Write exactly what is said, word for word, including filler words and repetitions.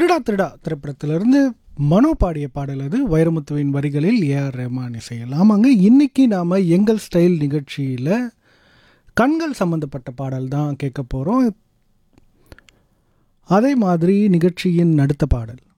திருடா திருடா திரைப்படத்திலிருந்து மனோ பாடிய பாடல் அது. வைரமுத்துவின் வரிகளில் ஏஆர் ரஹ்மான் இசையில். ஆமாங்க, இன்னைக்கு நாம் எங்கள் ஸ்டைல் நிகழ்ச்சியில் கண்கள் சம்பந்தப்பட்ட பாடல் தான் கேட்க போகிறோம். அதே மாதிரி நிகழ்ச்சியின் அடுத்த பாடல்